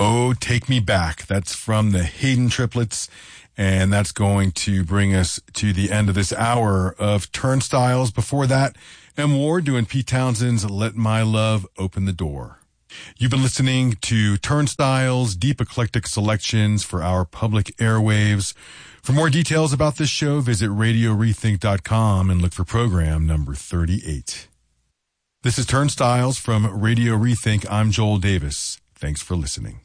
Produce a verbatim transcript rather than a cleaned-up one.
Oh, Take Me Back. That's from the Hayden Triplets. And that's going to bring us to the end of this hour of Turnstiles. Before that, M. Ward doing Pete Townsend's Let My Love Open the Door. You've been listening to Turnstiles, deep eclectic selections for our public airwaves. For more details about this show, visit radio rethink dot com and look for program number thirty-eight. This is Turnstiles from Radio Rethink. I'm Joel Davis. Thanks for listening.